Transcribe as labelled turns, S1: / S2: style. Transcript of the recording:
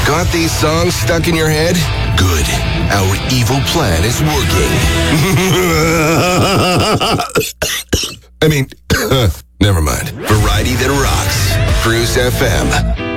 S1: Got these songs stuck in your head? Good. Our evil plan is working. I mean, never mind. Variety that rocks. Cruise FM.